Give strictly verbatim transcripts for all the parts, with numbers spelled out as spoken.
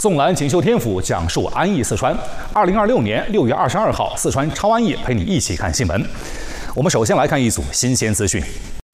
纵览锦绣天府，讲述安逸四川。二零二六年六月二十二号，四川超安逸陪你一起看新闻。我们首先来看一组新鲜资讯。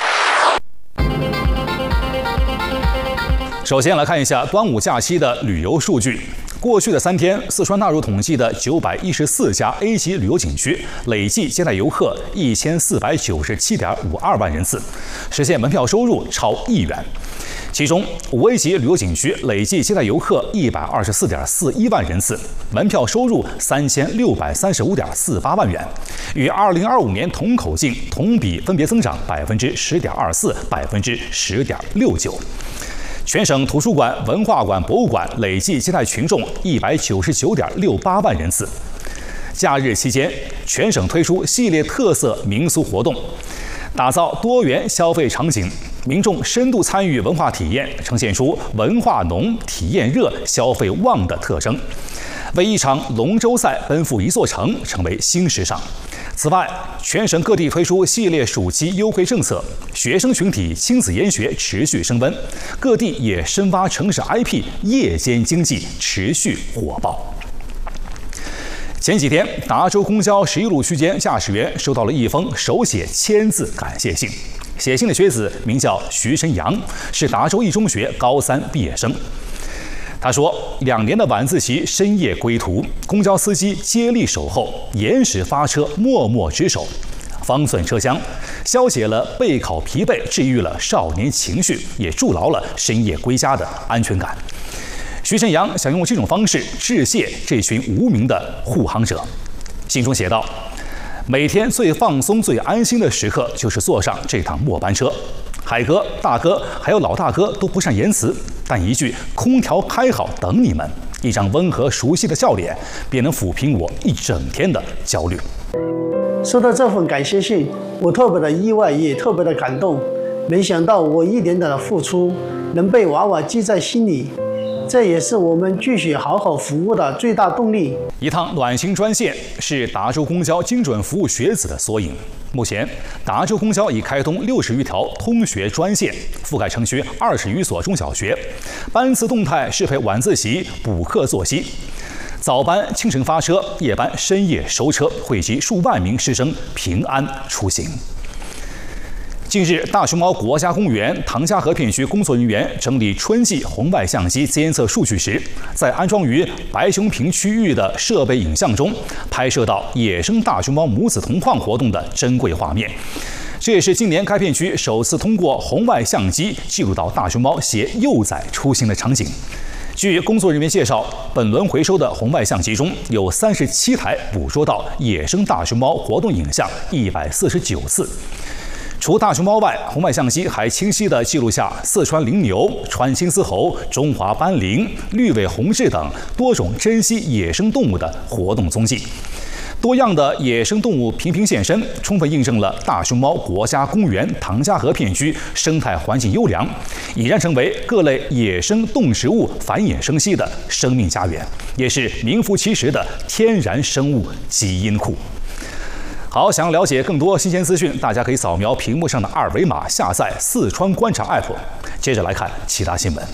首先来看一下端午假期的旅游数据。过去的三天，四川纳入统计的九百一十四家 A 级旅游景区累计接待游客一千四百九十七点五二万人次，实现门票收入超亿元。其中，五 A 级旅游景区累计接待游客一百二十四点四一万人次，门票收入三千六百三十五点四八万元，与二零二五年同口径同比分别增长百分之十点二四、百分之十点六九。全省图书馆、文化馆、博物馆累计接待群众一百九十九点六八万人次。假日期间，全省推出系列特色民俗活动，打造多元消费场景，民众深度参与文化体验，呈现出文化浓、体验热、消费旺的特征，为一场龙舟赛奔赴一座城成为新时尚。此外，全省各地推出系列暑期优惠政策，学生群体亲子研学持续升温，各地也深挖城市 I P， 夜间经济持续火爆。前几天，达州公交十一路区间驾驶员收到了一封手写签字感谢信，写信的学子名叫徐晨阳，是达州一中学高三毕业生。他说，两年的晚自习深夜归途，公交司机接力守候，延时发车，默默值守，方寸车厢，消解了备考疲惫，治愈了少年情绪，也筑牢了深夜归家的安全感。徐晨阳想用这种方式致谢这群无名的护航者。信中写道，每天最放松、最安心的时刻，就是坐上这趟末班车。海哥、大哥还有老大哥都不善言辞，但一句“空调开好，等你们”，一张温和熟悉的笑脸，便能抚平我一整天的焦虑。 收到这份感谢信，我特别的意外，也特别的感动。没想到我一点点的付出，能被娃娃记在心里，这也是我们继续好好服务的最大动力。 一趟暖心专线是达州公交精准服务学子的缩影。目前，达州公交已开通六十余条通学专线，覆盖城区二十余所中小学，班次动态适配晚自习、补课作息。早班清晨发车，夜班深夜收车，汇集数万名师生平安出行。近日，大熊猫国家公园唐家河片区工作人员整理春季红外相机监测数据时，在安装于白熊坪区域的设备影像中，拍摄到野生大熊猫母子同框活动的珍贵画面。这也是今年该片区首次通过红外相机记录到大熊猫携幼崽出行的场景。据工作人员介绍，本轮回收的红外相机中有三十七台捕捉到野生大熊猫活动影像一百四十九次。除大熊猫外，红外相机还清晰地记录下四川羚牛、川青丝猴、中华斑羚、绿尾红雉等多种珍稀野生动物的活动踪迹。多样的野生动物频频现身，充分印证了大熊猫国家公园唐家河片区生态环境优良，已然成为各类野生动植物繁衍生息的生命家园，也是名副其实的天然生物基因库。好，想要了解更多新鲜资讯，大家可以扫描屏幕上的二维码下载四川观察 A P P。接着来看其他新闻。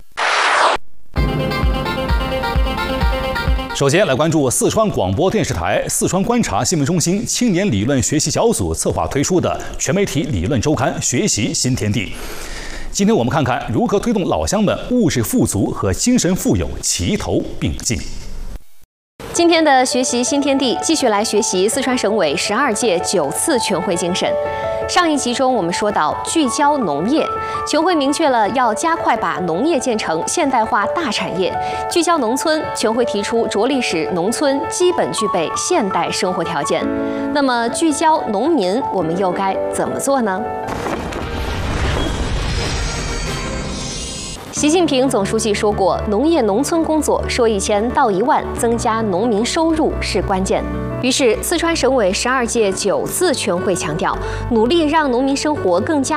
首先来关注四川广播电视台四川观察新闻中心青年理论学习小组策划推出的全媒体理论周刊《学习新天地》。今天我们看看如何推动老乡们物质富足和精神富有齐头并进。 今天的学习新天地继续来学习四川省委十二届九次全会精神。上一集中我们说到聚焦农业，全会明确了要加快把农业建成现代化大产业，聚焦农村。全会提出着力使农村基本具备现代生活条件。那么聚焦农民，我们又该怎么做呢？习近平总书记说过，农业农村工作说一千道一万，增加农民收入是关键。于是，四川省委十二届九次全会强调，努力让农民生活更加